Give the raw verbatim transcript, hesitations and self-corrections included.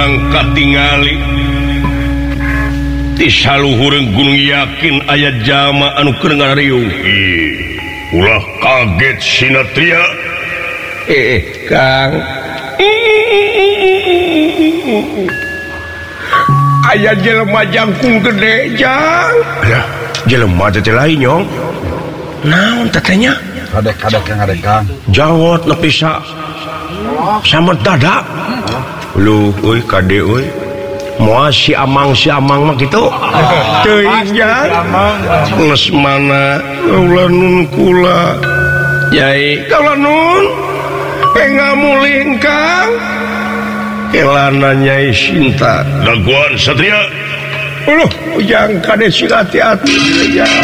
urang katingali di saluhur gunung yakin ayat jama anu keur ngariung ulah kaget sinatria eh Kang aya jelema jangkung gede jang ya jelema teh lain nyong naon tetenya kadek-kadek yang ada Kang jawot nepi sa sama dada lu euy kade euy moal si amang si amang mah kitu teuing jang geus mana ulah nun kula Yai kaula nun pengamulin Kang kelana Nyai Sinta daguan satria uluh ujang kade sing hati-hati ya